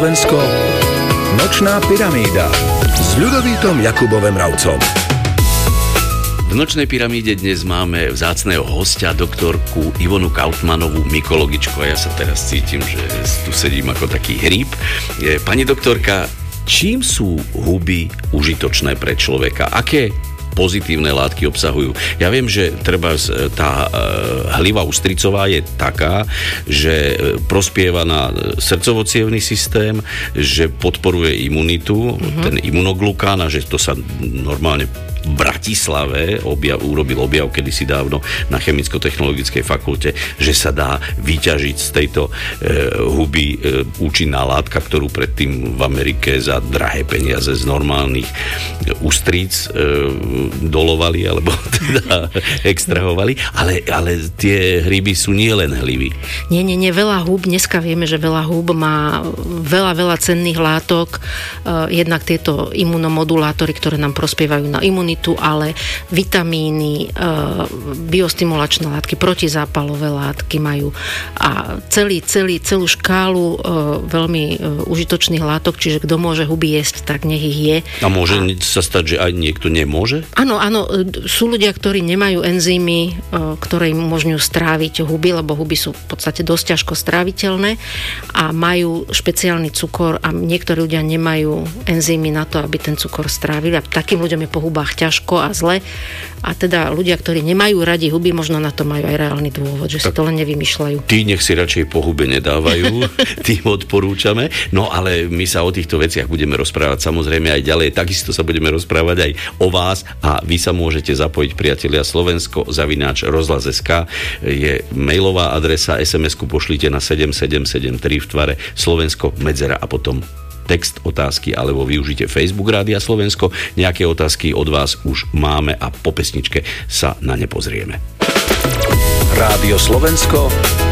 Slovensko. Nočná pyramída s Ľudovítom Jakubom Mravcom. V Nočnej pyramíde dnes máme vzácneho hostia, doktorku Ivonu Kaufmanovú, mykologičku, a ja sa teraz cítim, že tu sedím ako taký hríb. Pani doktorka, čím sú huby užitočné pre človeka? Aké pozitívne látky obsahujú? Ja viem, že treba tá hliva ústricová je taká, že prospieva na srdcovo-cievny systém, že podporuje imunitu, ten imunoglukán, a že to sa normálne v Bratislave urobil objav kedysi dávno na chemicko-technologickej fakulte, že sa dá vyťažiť z tejto huby účinná látka, ktorú predtým v Amerike za drahé peniaze z normálnych ústríc dolovali, alebo teda extrahovali. Ale tie hryby sú nie len hlivy. Nie, veľa húb. Dneska vieme, že veľa húb má veľa cenných látok. Jednak tieto imunomodulátory, ktoré nám prospievajú na imunitu, ale vitamíny, biostimulačné látky, protizápalové látky majú a celú škálu veľmi užitočných látok, čiže kto môže huby jesť, tak nech ich je. A môže sa stať, že aj niekto nemôže? Áno, sú ľudia, ktorí nemajú enzymy, ktoré im umožňujú stráviť huby, lebo huby sú v podstate dosť ťažko stráviteľné a majú špeciálny cukor a niektorí ľudia nemajú enzymy na to, aby ten cukor strávili, a takým ľuďom je po hubách ťažko a zle. A teda ľudia, ktorí nemajú radi huby, možno na to majú aj reálny dôvod, že si to len nevymýšľajú. Tí nech si radšej po hube nedávajú, tým odporúčame. No ale my sa o týchto veciach budeme rozprávať samozrejme aj ďalej. Takisto sa budeme rozprávať aj o vás a vy sa môžete zapojiť, priatelia. Slovensko@rozhlas.sk je mailová adresa, SMS-ku pošlite na 7773 v tvare Slovensko, medzera a potom text otázky, alebo využite Facebook Rádia Slovensko. Nejaké otázky od vás už máme a po pesničke sa na ne pozrieme. Rádio Slovensko,